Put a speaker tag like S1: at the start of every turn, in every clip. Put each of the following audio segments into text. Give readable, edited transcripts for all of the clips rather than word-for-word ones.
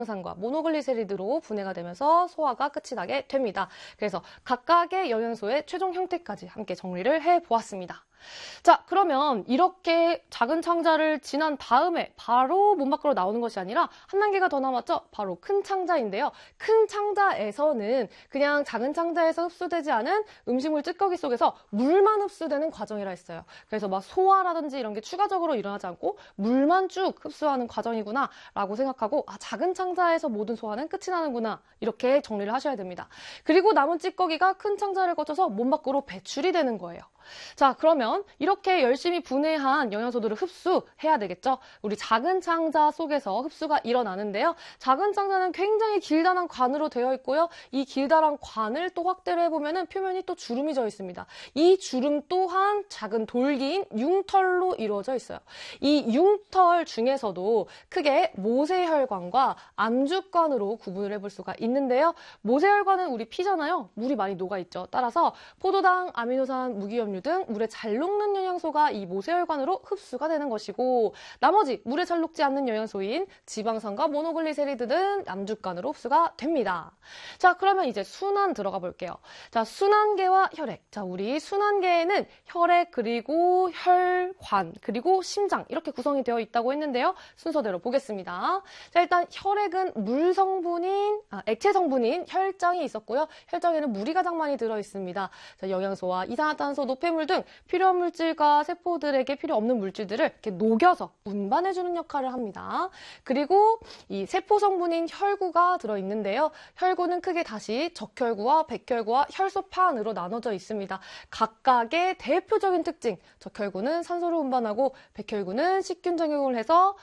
S1: 산과 모노글리세리드로 분해가 되면서 소화가 끝이 나게 됩니다. 그래서 각각의 영양소의 최종 형태까지 함께 정리를 해보았습니다. 자, 그러면 이렇게 작은 창자를 지난 다음에 바로 몸 밖으로 나오는 것이 아니라 한 단계가 더 남았죠? 바로 큰 창자인데요. 큰 창자에서는 그냥 작은 창자에서 흡수되지 않은 음식물 찌꺼기 속에서 물만 흡수되는 과정이라 했어요. 그래서 막 소화라든지 이런 게 추가적으로 일어나지 않고 물만 쭉 흡수하는 과정이구나 라고 생각하고 작은 창자에서 모든 소화는 끝이 나는구나 이렇게 정리를 하셔야 됩니다. 그리고 남은 찌꺼기가 큰 창자를 거쳐서 몸 밖으로 배출이 되는 거예요. 자, 그러면 이렇게 열심히 분해한 영양소들을 흡수해야 되겠죠? 우리 작은 창자 속에서 흡수가 일어나는데요. 작은 창자는 굉장히 길다란 관으로 되어 있고요. 이 길다란 관을 또 확대를 해보면 표면이 또 주름이 져 있습니다. 이 주름 또한 작은 돌기인 융털로 이루어져 있어요. 이 융털 중에서도 크게 모세혈관과 암주관으로 구분을 해볼 수가 있는데요. 모세혈관은 우리 피잖아요. 물이 많이 녹아있죠. 따라서 포도당, 아미노산, 무기염류 등 물에 잘 녹는 영양소가 이 모세혈관으로 흡수가 되는 것이고 나머지 물에 잘 녹지 않는 영양소인 지방산과 모노글리세리드 등 암주관으로 흡수가 됩니다. 자, 그러면 이제 순환 들어가 볼게요. 자, 순환계와 혈액. 자, 우리 순환계에는 혈액 그리고 혈관 그리고 심장 이렇게 구성이 되어 있다고 했는데요. 순서대로 보겠습니다. 자, 일단 혈액은 물 성분인 액체 성분인 혈장이 있었고요. 혈장에는 물이 가장 많이 들어 있습니다. 자, 영양소와 이산화탄소, 노폐물 등 필요한 물질과 세포들에게 필요 없는 물질들을 이렇게 녹여서 운반해주는 역할을 합니다. 그리고 이 세포 성분인 혈구가 들어있는데요. 혈구는 크게 다시 적혈구와 백혈구와 혈소판으로 나눠져 있습니다. 각각의 대표적인 특징, 적혈구는 산소를 운반하고 백혈구는 식균 작용을 해서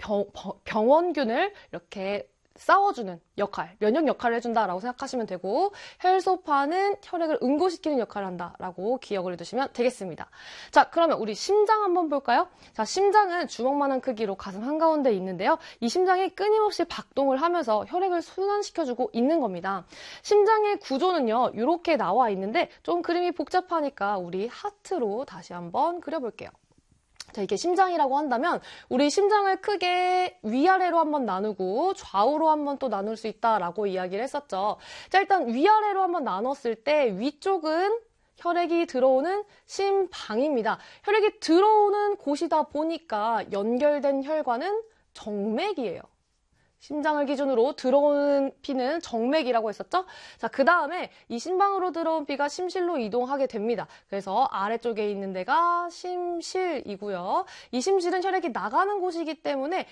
S1: 병원균을 이렇게 싸워주는 역할, 면역 역할을 해준다라고 생각하시면 되고 혈소판은 혈액을 응고시키는 역할을 한다라고 기억을 해두시면 되겠습니다. 자, 그러면 우리 심장 한번 볼까요? 자, 심장은 주먹만한 크기로 가슴 한가운데 있는데요. 이 심장이 끊임없이 박동을 하면서 혈액을 순환시켜주고 있는 겁니다. 심장의 구조는요, 이렇게 나와 있는데 좀 그림이 복잡하니까 우리 하트로 다시 한번 그려볼게요. 자, 이게 심장이라고 한다면 우리 심장을 크게 위아래로 한번 나누고 좌우로 한번 또 나눌 수 있다라고 이야기를 했었죠. 자, 일단 위아래로 한번 나눴을 때 위쪽은 혈액이 들어오는 심방입니다. 혈액이 들어오는 곳이다 보니까 연결된 혈관은 정맥이에요. 심장을 기준으로 들어오는 피는 정맥이라고 했었죠? 자, 그 다음에 이 심방으로 들어온 피가 심실로 이동하게 됩니다. 그래서 아래쪽에 있는 데가 심실이고요. 이 심실은 혈액이 나가는 곳이기 때문에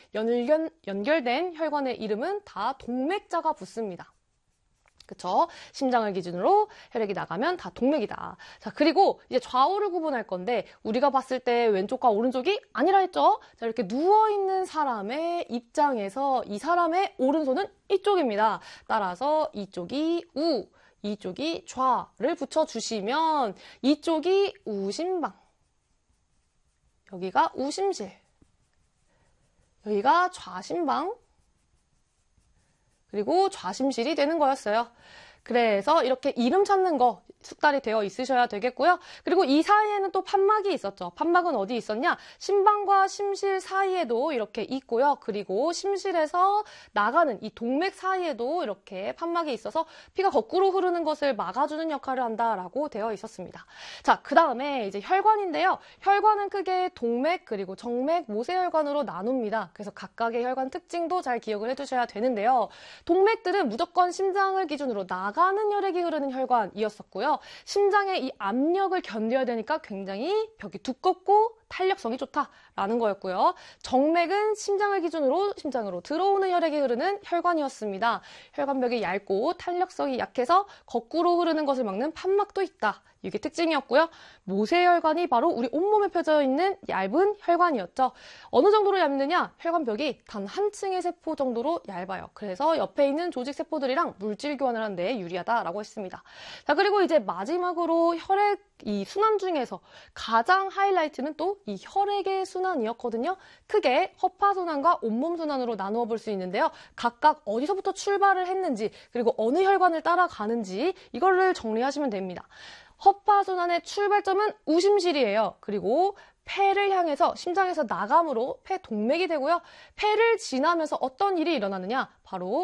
S1: 연결된 혈관의 이름은 다 동맥자가 붙습니다. 그쵸? 심장을 기준으로 혈액이 나가면 다 동맥이다. 자, 그리고 이제 좌우를 구분할 건데 우리가 봤을 때 왼쪽과 오른쪽이 아니라 했죠? 자, 이렇게 누워있는 사람의 입장에서 이 사람의 오른손은 이쪽입니다. 따라서 이쪽이 우, 이쪽이 좌를 붙여주시면 이쪽이 우심방, 여기가 우심실, 여기가 좌심방, 그리고 좌심실이 되는 거였어요. 그래서 이렇게 이름 찾는 거 숙달이 되어 있으셔야 되겠고요. 그리고 이 사이에는 또 판막이 있었죠. 판막은 어디 있었냐? 심방과 심실 사이에도 이렇게 있고요. 그리고 심실에서 나가는 이 동맥 사이에도 이렇게 판막이 있어서 피가 거꾸로 흐르는 것을 막아주는 역할을 한다라고 되어 있었습니다. 자, 그 다음에 이제 혈관인데요. 혈관은 크게 동맥 그리고 정맥, 모세혈관으로 나눕니다. 그래서 각각의 혈관 특징도 잘 기억을 해두셔야 되는데요. 동맥들은 무조건 심장을 기준으로 나가는 혈액이 흐르는 혈관이었었고요. 심장의 이 압력을 견뎌야 되니까 굉장히 벽이 두껍고 탄력성이 좋다라는 거였고요. 정맥은 심장을 기준으로 심장으로 들어오는 혈액이 흐르는 혈관이었습니다. 혈관벽이 얇고 탄력성이 약해서 거꾸로 흐르는 것을 막는 판막도 있다. 이게 특징이었고요. 모세혈관이 바로 우리 온몸에 펴져 있는 얇은 혈관이었죠. 어느 정도로 얇느냐? 혈관벽이 단 한 층의 세포 정도로 얇아요. 그래서 옆에 있는 조직 세포들이랑 물질 교환을 하는 데 유리하다라고 했습니다. 자, 그리고 이제 마지막으로 혈액 이 순환 중에서 가장 하이라이트는 또 이 혈액의 순환이었거든요. 크게 허파순환과 온몸순환으로 나누어 볼 수 있는데요. 각각 어디서부터 출발을 했는지 그리고 어느 혈관을 따라가는지 이거를 정리하시면 됩니다. 허파순환의 출발점은 우심실이에요. 그리고 폐를 향해서 심장에서 나감으로 폐동맥이 되고요. 폐를 지나면서 어떤 일이 일어나느냐? 바로